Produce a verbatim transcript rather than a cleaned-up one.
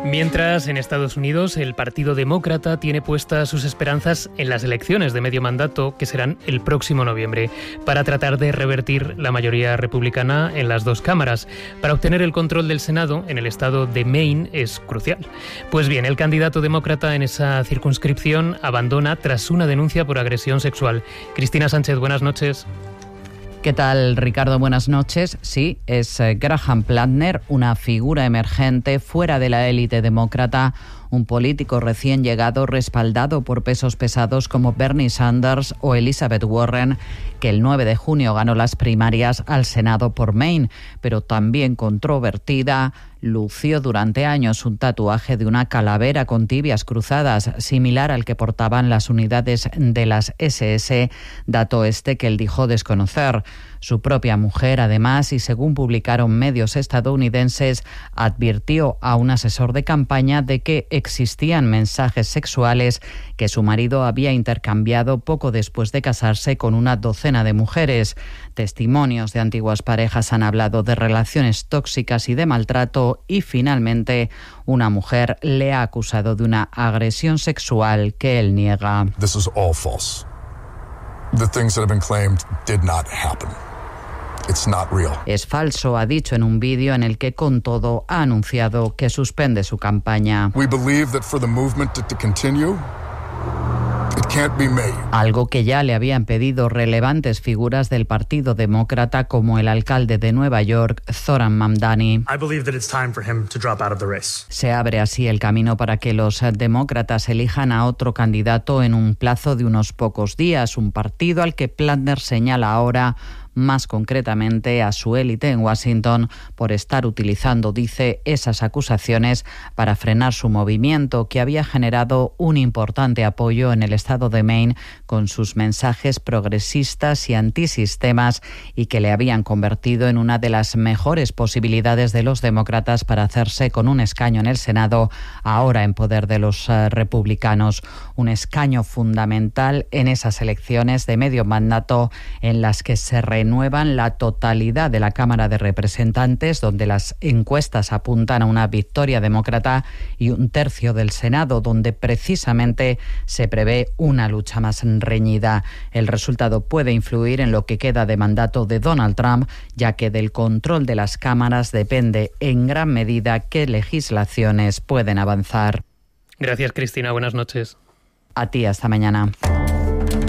Mientras, en Estados Unidos, el Partido Demócrata tiene puestas sus esperanzas en las elecciones de medio mandato, que serán el próximo noviembre, para tratar de revertir la mayoría republicana en las dos cámaras. Para obtener el control del Senado en el estado de Maine es crucial. Pues bien, el candidato demócrata en esa circunscripción abandona tras una denuncia por agresión sexual. Cristina Sánchez, buenas noches. ¿Qué tal, Ricardo? Buenas noches. Sí, es Graham Plantner, una figura emergente fuera de la élite demócrata, un político recién llegado respaldado por pesos pesados como Bernie Sanders o Elizabeth Warren, que el nueve de junio ganó las primarias al Senado por Maine, pero también controvertida. Lució durante años un tatuaje de una calavera con tibias cruzadas, similar al que portaban las unidades de las ese ese, dato este que él dijo desconocer. Su propia mujer, además, y según publicaron medios estadounidenses, advirtió a un asesor de campaña de que existían mensajes sexuales que su marido había intercambiado poco después de casarse con una docena de mujeres. Testimonios de antiguas parejas han hablado de relaciones tóxicas y de maltrato, y finalmente una mujer le ha acusado de una agresión sexual que él niega. This is all false. The things that have been claimed did not happen. It's not real. Es falso, ha dicho en un vídeo en el que, con todo, ha anunciado que suspende su campaña. We believe that for the movement to, to continue, it can't be me. Algo que ya le habían pedido relevantes figuras del Partido Demócrata como el alcalde de Nueva York, Zoran Mamdani. I believe that it's time for him to drop out of the race. Se abre así el camino para que los demócratas elijan a otro candidato en un plazo de unos pocos días, un partido al que Plantner señala ahora más concretamente a su élite en Washington por estar utilizando, dice, esas acusaciones para frenar su movimiento, que había generado un importante apoyo en el estado de Maine con sus mensajes progresistas y antisistemas, y que le habían convertido en una de las mejores posibilidades de los demócratas para hacerse con un escaño en el Senado, ahora en poder de los uh, republicanos. Un escaño fundamental en esas elecciones de medio mandato en las que se renuevan la totalidad de la Cámara de Representantes, donde las encuestas apuntan a una victoria demócrata, y un tercio del Senado, donde precisamente se prevé una lucha más reñida. El resultado puede influir en lo que queda de mandato de Donald Trump, ya que del control de las cámaras depende en gran medida qué legislaciones pueden avanzar. Gracias, Cristina. Buenas noches. A ti, hasta mañana.